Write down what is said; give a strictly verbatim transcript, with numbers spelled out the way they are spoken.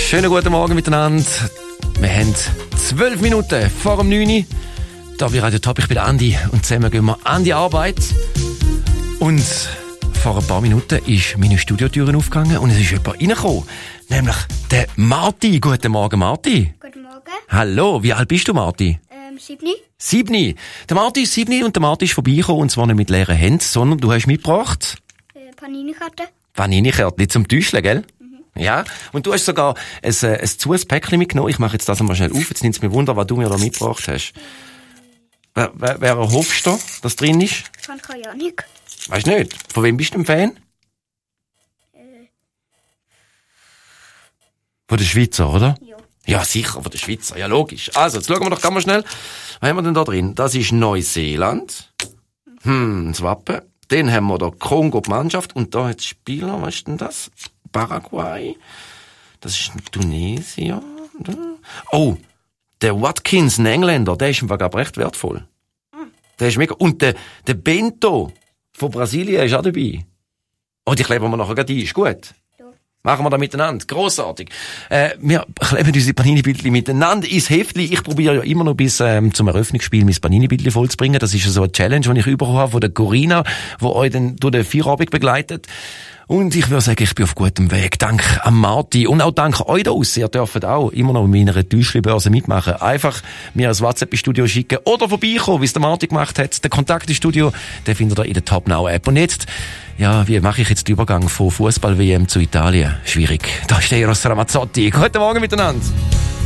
Schönen guten Morgen miteinander. Wir haben zwölf Minuten vor dem neun Uhr. Da bei Radio Top, ich bin Andi und zusammen gehen wir an die Arbeit. Und vor ein paar Minuten ist meine Studiotüre aufgegangen und es ist jemand reingekommen. Nämlich der Marti. Guten Morgen, Marti. Guten Morgen. Hallo, wie alt bist du, Marti? Ähm, siebni. Siebni. Der Marti ist siebni und der Marti ist vorbeigekommen und zwar nicht mit leeren Händen, sondern du hast mitgebracht Äh, Panini-Karte. Panini-Kärtchen zum Täuscheln, gell? Mhm. Ja. Und du hast sogar ein, ein, ein Zues-Päckchen mitgenommen. Ich mache jetzt das mal schnell auf. Jetzt nimmt es mir Wunder, was du mir da mitgebracht hast. Wer, wer, wer hoffst du, dass drin ist? Ich habe keine Ahnung. Weißt du nicht? Von wem bist du ein Fan? Äh. Von der Schweizer, oder? Ja. Ja, sicher, von der Schweizer. Ja, logisch. Also, jetzt schauen wir doch ganz mal schnell. Was haben wir denn da drin? Das ist Neuseeland. Hm, das Wappen. Dann haben wir da Kongo, die Mannschaft. Und da hat Spieler, was ist denn das? Paraguay. Das ist Tunesien. Oh, der Watkins, ein Engländer, der ist im Fall recht wertvoll. Der ist mega. Und der, der Bento von Brasilien ist auch dabei. Oh, die kleben wir nachher gleich ein. Ist gut. Machen wir da miteinander. Grossartig. Äh, wir kleben unsere Panini-Bildchen miteinander ins Heftli. Ich probiere ja immer noch bis ähm, zum Eröffnungsspiel mein Panini-Bildchen vollzubringen. Das ist ja so eine Challenge, die ich bekommen habe von der Corinna, die euch dann durch den Feierabend begleitet. Und ich würde sagen, ich bin auf gutem Weg. Dank an Marti und auch dank euch da draussen. Ihr dürft auch immer noch mit meiner Täuschli-Börse mitmachen. Einfach mir ein WhatsApp ins Studio schicken oder vorbeikommen, wie es der Marti gemacht hat. Den Kontakt ins Studio, den findet ihr in der Top Now App. Und jetzt, ja, wie mache ich jetzt den Übergang von Fußball-W M zu Italien? Schwierig. Da ist der Eros Ramazzotti. Guten Morgen miteinander.